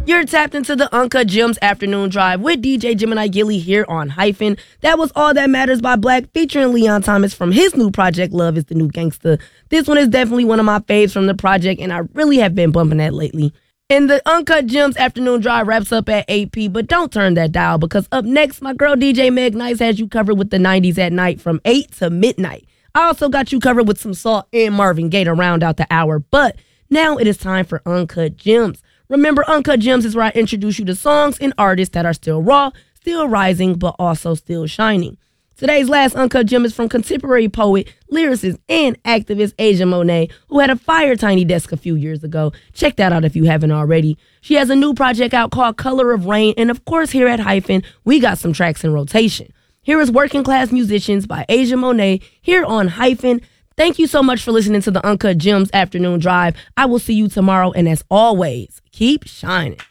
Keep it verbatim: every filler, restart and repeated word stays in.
You're tapped into the Uncut Gems Afternoon Drive with D J Gemini Gilly here on Hyphen. That was All That Matters by Black featuring Leon Thomas from his new project, Love is the New Gangsta. This one is definitely one of my faves from the project, and I really have been bumping that lately. And the Uncut Gems Afternoon Drive wraps up at eight p, but don't turn that dial because up next, my girl D J Meg Nice has you covered with the nineties at night from eight to midnight. I also got you covered with some Salt and Marvin Gaye to round out the hour, but now it is time for Uncut Gems. Remember, Uncut Gems is where I introduce you to songs and artists that are still raw, still rising, but also still shining. Today's last Uncut Gem is from contemporary poet, lyricist, and activist Asia Monet, who had a fire Tiny Desk a few years ago. Check that out if you haven't already. She has a new project out called Color of Rain, and of course here at Hyphen, we got some tracks in rotation. Here is Working Class Musicians by Asia Monet here on Hyphen. Thank you so much for listening to the Uncut Gems Afternoon Drive. I will see you tomorrow, and as always, keep shining.